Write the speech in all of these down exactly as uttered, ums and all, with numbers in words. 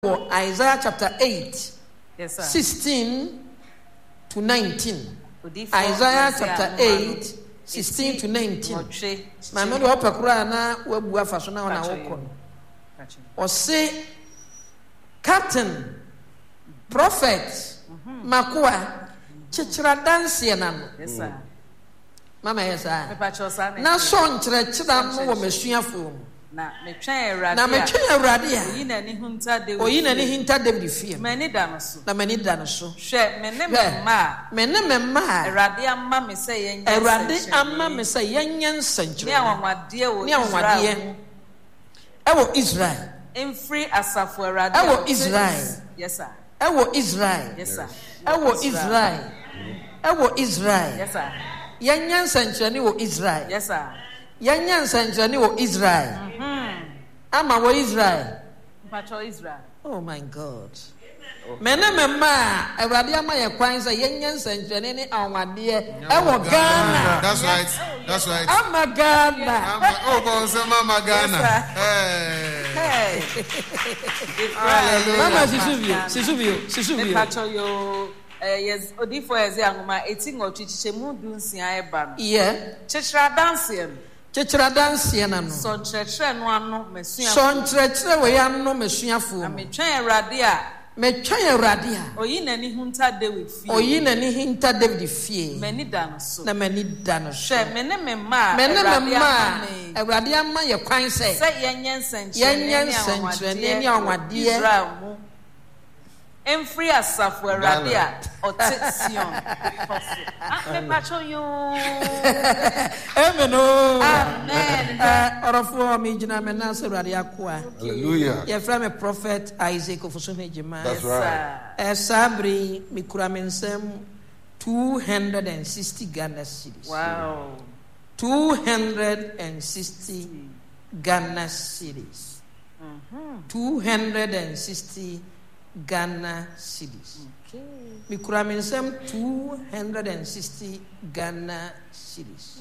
Isaiah chapter eight, yes, sir. sixteen to nineteen. Isaiah chapter eight, sixteen to nineteen. Mama do opakura na wabu afaso na ona wokɔ. O say captain prophet makoa chichira dance na no. Yes sir. Mama yes sir. Na so nkyerɛ kyerɛ no wo masuafo. Na me twen awurade. Na me twen awurade a. Oyi na ni hunta David. Oyi na ni hinta David fie. Mani da no so. Na mani da no so. Hwɛ me ne me ma. Me ne me ma. Awurade amma me sɛ yɛnyɛ. Awurade amma me sɛ yɛnyɛ nsɛnkyerɛ. Ne awamade wo Israel. Ɛwɔ Israel. Emfiri asafo awurade. Ɛwɔ Israel. Yes sir. Ɛwɔ Israel. Yes sir. Ɛwɔ Israel. Ɛwɔ Israel. Yes sir. Yɛnyɛ nsɛnkyerɛ ne wɔ Israel. Yes sir. Yɛnyɛ nsɛnkyerɛ ne wɔ Israel. Ama wɔ Israel. Patrol Israel. Oh my God. Mene me ma Awurade ama ye kwan sɛ yɛnyɛ nsɛnkyerɛne ne awade ɛwɔ Ghana. That's right. That's right. Ama Ghana. Oh, bon say mama Ghana. Hey. Hallelujah. Mama Sisuvio, Sisuvio, Sisuvio. Patrol yo eh yes odifo eze angoma eti ngotwi chichemu du nsia eba no. Yeah. Chichira dance no. Chichira dance na no. So nkyerɛkyerɛ no ano mesua. So nkyerɛkyerɛ wɔ ya no mesuafo. Na metwɛn awurade a metwɛn awurade a. Oyi na ni hunta David fie. Oyi na ni hinta David fie. Mani da no so. Na mani da no so. Hwɛ me ne me ma. Me ne me ma. Awurade ama ye kwan sɛ. Sɛ yɛnyɛ nsɛnkyerɛne. Yɛnyɛ nsɛnkyerɛne ne awade. Israel mu. Emfiri asafo awurade a ɔte Sion. Me patrol you. Amen. Amen. Orofo me gina me na se awurade akoa. Hallelujah. Ye fra me prophet Isaac Ofoso Nejima. That's right. Eh sabri mi kura me nsem two hundred sixty Ghana cedis. Wow. two hundred sixty Ghana cedis. Mhm. two hundred sixty Ghana cedis. Okay. Mi kura me nsem two hundred sixty Ghana cedis.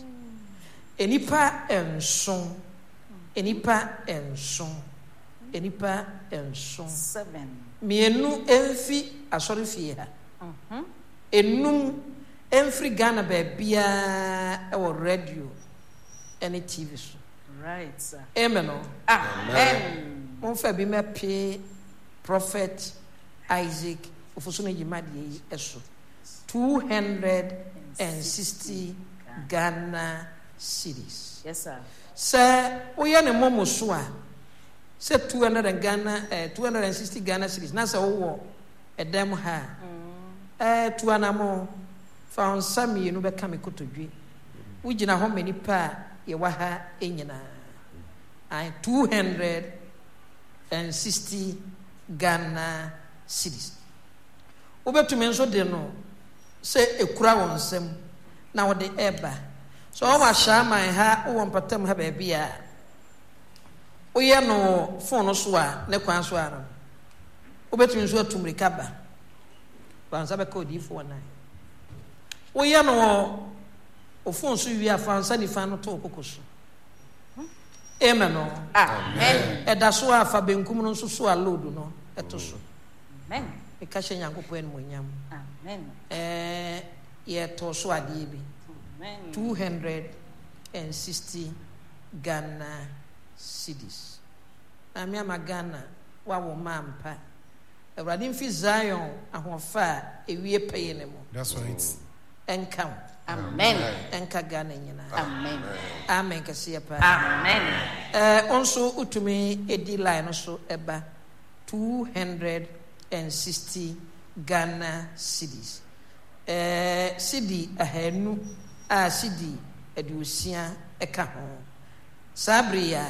Enipa enson. Enipa enson. Enipa enson. Seven. Mienu enfi asori fie ha. Mhm. Enum enfri Ghana baabia e wo radio ene T V so. Right, sir. Amen. Amen. Mon fa bi me pe prophet Isaac Ofoso Nejima de eso. two hundred sixty Ghana cedis. Yes, sir. Sir, oye ne momo so a say two hundred Ghana eh two hundred sixty Ghana cedis na say wo edem ha eh tu anamo fa onsa mienu be ka me kotodwe wo gina ho mani pa ye wa ha enyina I two hundred sixty Ghana cedis obetumi nso de no say ekura wonsem na wo de eba so o wa shaman ha wo mpatam ha ba bia oye no phone so a ne kwan so a no obetumi nso atumrika ba kwanza be ko di fo na oye no o phone so wi afansa ni fa no to kokoso amen no Amen. eda so afa benkum no nso so a load no eto so Amen. e ka hye nyankopɔ en monyam Amen. eh ye to so ade bi Amen. two hundred sixty Ghana cedis. Na me ama Ghana wa wo mampa. Awurade mfi Zion ahofa ewie peye ne mo. That's right. Enka. Amen. Enka Ghana nyina. Amen. Amen kasiya pa. Amen. Eh onso utumi edi line no so eba two hundred sixty Ghana cedis. Eh cedi ahanu a cedi edusia eka ho. Sabria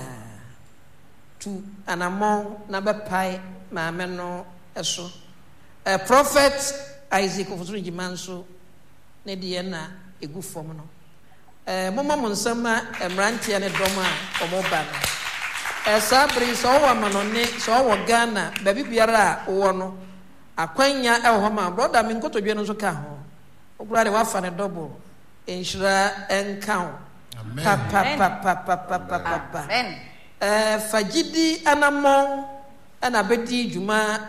tu anamon na bepai maame no eso. Eh prophet Isaac Ofoso Nejima nso ne de na egu fom no. Eh mama monsama emrantia ne dom a omoba no. Eh sabri so wo manone so wo Ghana ba bibiara a wo no akwanya e ho ma brother me nkotodwe no so ka ho. Ogura de wafa ne double enshira enka. Amen. Pa pa pa pa pa pa pa pa. Amen. Eh fagidi anamon ɛna bɛdi dwuma